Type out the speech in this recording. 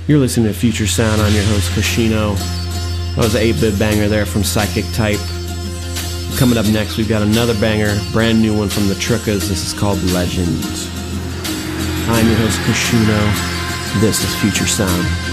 You're listening to Future Sound. I'm your host, Kashino. That was an 8-bit banger there from Psychic Type. Coming up next, we've got another banger, brand new one from the Truckas. This is called Legend. I'm your host, Kashino. This is Future Sound.